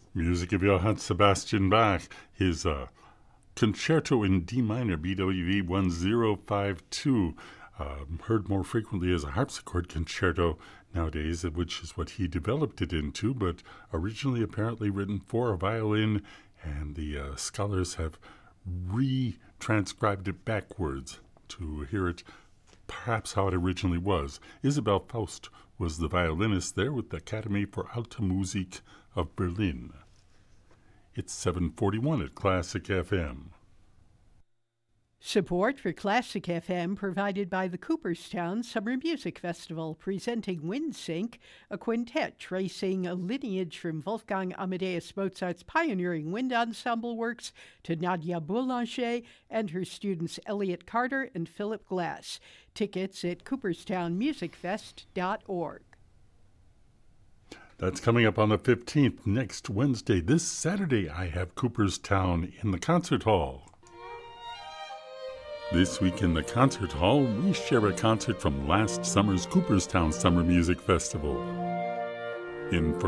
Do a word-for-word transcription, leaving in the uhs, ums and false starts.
Music of Johann Sebastian Bach, his uh, Concerto in D minor, B W V one zero five two, uh, heard more frequently as a harpsichord concerto nowadays, which is what he developed it into, but originally apparently written for a violin, and the uh, scholars have re-transcribed it backwards to hear it perhaps how it originally was. Isabel Faust was the violinist there with the Academy for Alte Musik of Berlin. It's seven forty-one at Classic F M. Support for Classic F M provided by the Cooperstown Summer Music Festival, presenting WindSync, a quintet tracing a lineage from Wolfgang Amadeus Mozart's pioneering wind ensemble works to Nadia Boulanger and her students Elliot Carter and Philip Glass. Tickets at cooperstown music fest dot org. That's coming up on the fifteenth, next Wednesday. This Saturday, I have Cooperstown in the Concert Hall. This week in the Concert Hall, we share a concert from last summer's Cooperstown Summer Music Festival. In